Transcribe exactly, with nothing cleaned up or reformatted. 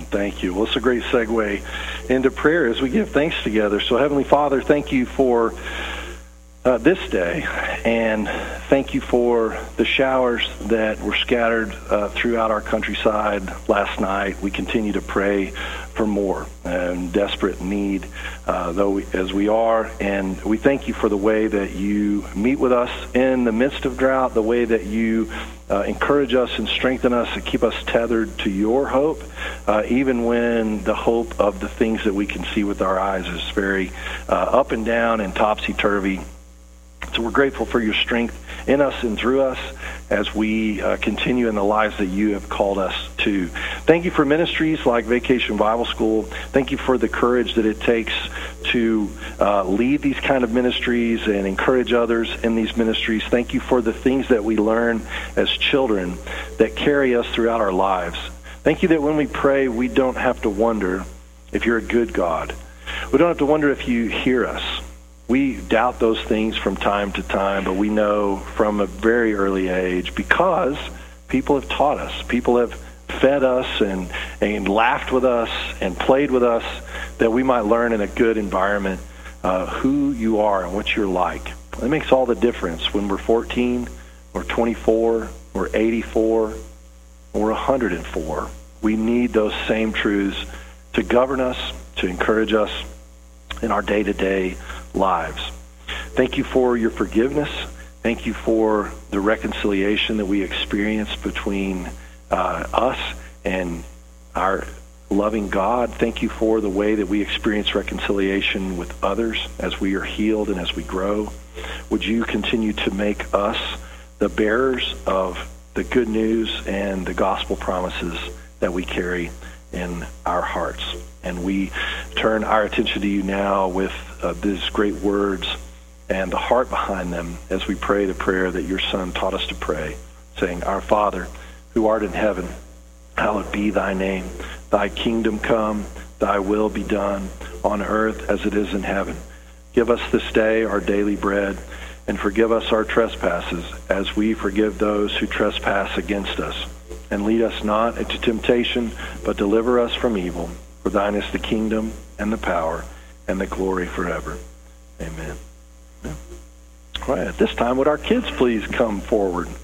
Thank you. Well, it's a great segue into prayer as we give thanks together. So, Heavenly Father, thank you for uh, this day, and thank you for the showers that were scattered uh, throughout our countryside last night. We continue to pray for more and desperate need, uh, though we, as we are, and we thank you for the way that you meet with us in the midst of drought, the way that you uh, encourage us and strengthen us and keep us tethered to your hope, uh, even when the hope of the things that we can see with our eyes is very uh, up and down and topsy-turvy. So we're grateful for your strength in us and through us as we uh, continue in the lives that you have called us to. Thank you for ministries like Vacation Bible School. Thank you for the courage that it takes to uh, lead these kind of ministries and encourage others in these ministries. Thank you for the things that we learn as children that carry us throughout our lives. Thank you that when we pray, we don't have to wonder if you're a good God. We don't have to wonder if you hear us. We doubt those things from time to time, but we know from a very early age because people have taught us. People have fed us and, and laughed with us and played with us that we might learn in a good environment uh, who you are and what you're like. It makes all the difference when we're fourteen or twenty-four or eighty-four or one hundred four. We need those same truths to govern us, to encourage us in our day-to-day lives. Thank you for your forgiveness. Thank you for the reconciliation that we experience between uh, us and our loving God. Thank you for the way that we experience reconciliation with others as we are healed and as we grow. Would you continue to make us the bearers of the good news and the gospel promises that we carry in our hearts. And we turn our attention to you now with uh, these great words and the heart behind them as we pray the prayer that your Son taught us to pray, saying, Our Father, who art in heaven, hallowed be thy name. Thy kingdom come, thy will be done on earth as it is in heaven. Give us this day our daily bread, and forgive us our trespasses as we forgive those who trespass against us. And lead us not into temptation, but deliver us from evil. For thine is the kingdom and the power and the glory forever. Amen. Amen. All right, at this time, would our kids please come forward?